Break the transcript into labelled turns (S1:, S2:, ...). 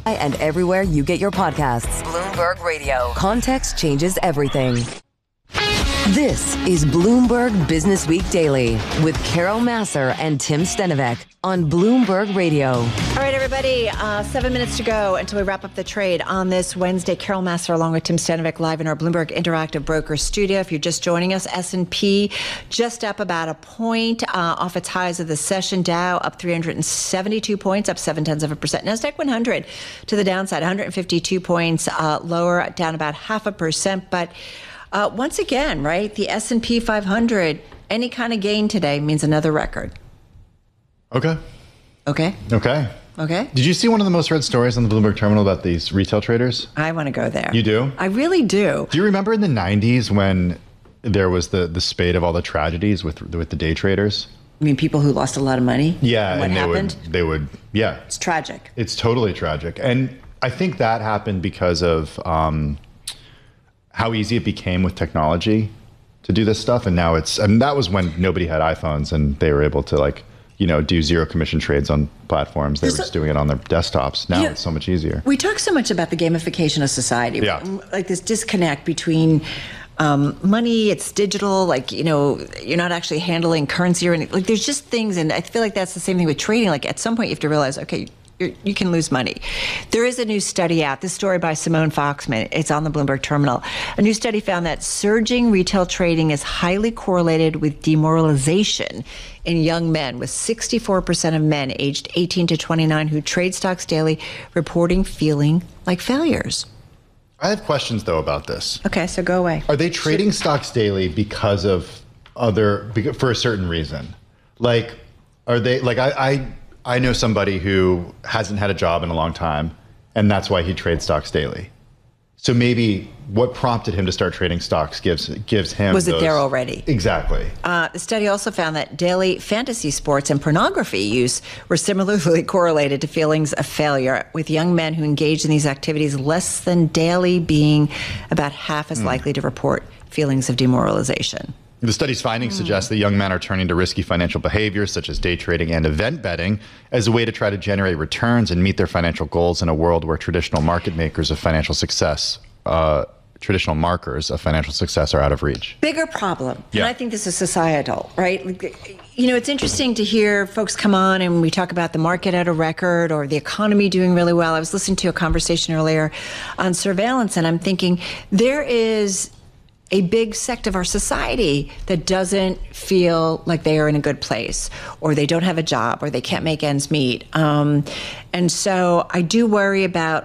S1: And everywhere you get your podcasts. Bloomberg Radio. Context changes everything. This is Bloomberg Business Week Daily with Carol Massar and Tim Stenovec on Bloomberg Radio.
S2: All right, everybody, 7 minutes to go until we wrap up the trade on this Wednesday. Carol Massar along with Tim Stenovec live in our Bloomberg Interactive Broker studio. If you're just joining us, S&P just up about a point off its highs of the session. Dow up 372 points, up 0.7%. Nasdaq 100 to the downside, 152 points lower, down about 0.5%. But once again, right, the S&P 500, any kind of gain today means another record.
S3: Okay.
S2: Did
S3: you see one of the most read stories on the Bloomberg Terminal about these retail traders?
S2: I want to go there.
S3: You do?
S2: I really do.
S3: Do you remember in the 90s when there was the spate of all the tragedies with the day traders?
S2: I mean, people who lost a lot of money?
S3: Yeah.
S2: And what happened?
S3: They would, yeah.
S2: It's tragic.
S3: It's totally tragic. And I think that happened because of how easy it became with technology to do this stuff. And now that was when nobody had iPhones and they were able to do zero commission trades on platforms. They were just doing it on their desktops. Now it's so much easier.
S2: We talk so much about the gamification of society.
S3: Yeah.
S2: Like this disconnect between money, it's digital, you're not actually handling currency or anything. Like there's just things, and I feel like that's the same thing with trading. Like at some point you have to realize, okay, you can lose money. There is a new study out, this story by Simone Foxman, it's on the Bloomberg Terminal. A new study found that surging retail trading is highly correlated with demoralization in young men, with 64% of men aged 18 to 29 who trade stocks daily reporting feeling like failures.
S3: I have questions, though, about this.
S2: Okay, so go away.
S3: Are they trading stocks daily because of for a certain reason? Like, are they, I know somebody who hasn't had a job in a long time, and that's why he trades stocks daily. So maybe what prompted him to start trading stocks gives him
S2: Was it there already?
S3: Exactly.
S2: The study also found that daily fantasy sports and pornography use were similarly correlated to feelings of failure, with young men who engaged in these activities less than daily being about half as likely to report feelings of demoralization.
S3: The study's findings suggest that young men are turning to risky financial behaviors such as day trading and event betting as a way to try to generate returns and meet their financial goals in a world where traditional markers of financial success are out of reach.
S2: Bigger problem.
S3: Yeah.
S2: And I think this is societal, right? It's interesting to hear folks come on and we talk about the market at a record or the economy doing really well. I was listening to a conversation earlier on surveillance, and I'm thinking there is a big sect of our society that doesn't feel like they are in a good place, or they don't have a job, or they can't make ends meet. And so I do worry about